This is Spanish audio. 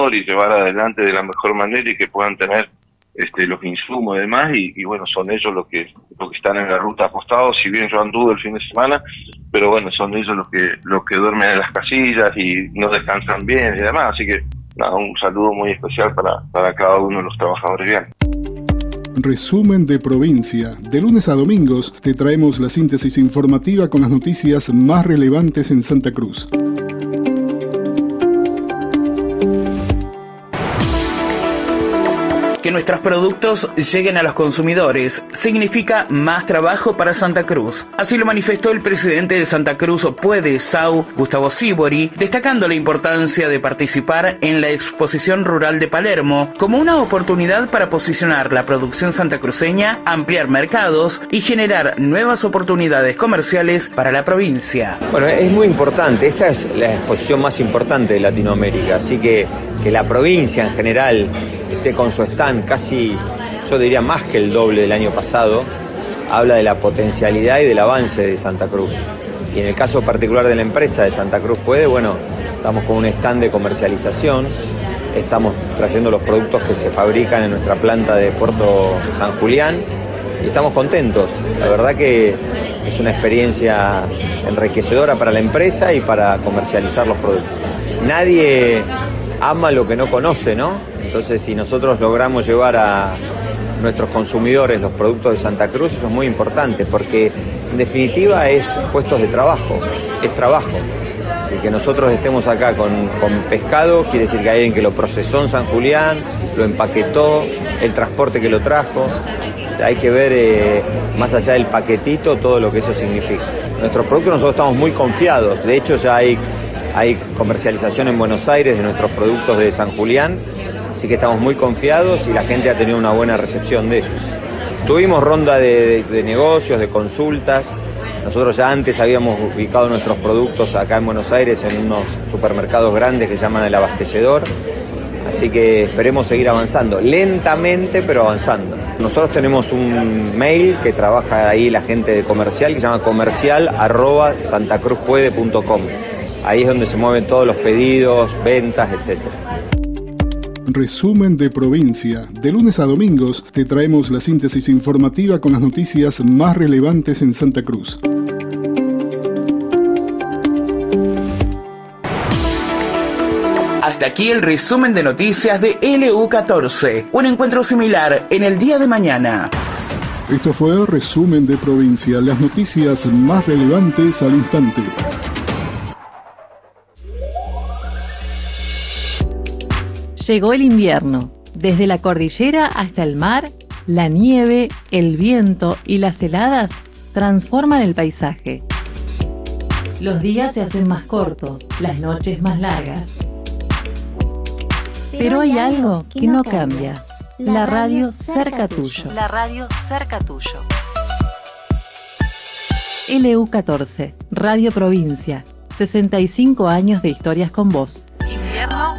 y llevar adelante de la mejor manera y que puedan tener los insumos y demás, y bueno, son ellos los que están en la ruta apostados. Si bien yo anduve el fin de semana, pero bueno, son ellos los que duermen en las casillas y no descansan bien y demás, así que nada, un saludo muy especial para cada uno de los trabajadores bien. Resumen de provincia. De lunes a domingos te traemos la síntesis informativa con las noticias más relevantes en Santa Cruz. Que nuestros productos lleguen a los consumidores significa más trabajo para Santa Cruz. Así lo manifestó el presidente de Santa Cruz Puede SAU, Gustavo Sibori, destacando la importancia de participar en la Exposición Rural de Palermo como una oportunidad para posicionar la producción santacruceña, ampliar mercados y generar nuevas oportunidades comerciales para la provincia. Bueno, es muy importante. Esta es la exposición más importante de Latinoamérica, así que la provincia en general esté con su stand casi, yo diría más que el doble del año pasado, habla de la potencialidad y del avance de Santa Cruz. Y en el caso particular de la empresa de Santa Cruz Puede, bueno, estamos con un stand de comercialización, estamos trayendo los productos que se fabrican en nuestra planta de Puerto San Julián y estamos contentos. La verdad que es una experiencia enriquecedora para la empresa y para comercializar los productos. Nadie ama lo que no conoce, ¿no? Entonces, si nosotros logramos llevar a nuestros consumidores los productos de Santa Cruz, eso es muy importante, porque en definitiva es puestos de trabajo, es trabajo. Así que nosotros estemos acá con pescado, quiere decir que hay alguien que lo procesó en San Julián, lo empaquetó, el transporte que lo trajo. O sea, hay que ver más allá del paquetito todo lo que eso significa. Nuestros productos nosotros estamos muy confiados, de hecho ya hay comercialización en Buenos Aires de nuestros productos de San Julián, así que estamos muy confiados y la gente ha tenido una buena recepción de ellos. Tuvimos ronda de negocios, de consultas. Nosotros ya antes habíamos ubicado nuestros productos acá en Buenos Aires en unos supermercados grandes que se llaman El Abastecedor, así que esperemos seguir avanzando, lentamente pero avanzando. Nosotros tenemos un mail que trabaja ahí la gente de comercial, que se llama comercial@santacruzpuede.com. Ahí es donde se mueven todos los pedidos, ventas, etc. Resumen de provincia. De lunes a domingos te traemos la síntesis informativa con las noticias más relevantes en Santa Cruz. Hasta aquí el resumen de noticias de LU14. Un encuentro similar en el día de mañana. Esto fue Resumen de provincia. Las noticias más relevantes al instante. Llegó el invierno. Desde la cordillera hasta el mar, la nieve, el viento y las heladas transforman el paisaje. Los días se hacen más cortos, las noches más largas. Pero hay algo que no cambia. La radio cerca tuyo. La radio cerca tuyo. LU14, Radio Provincia. 65 años de historias con vos.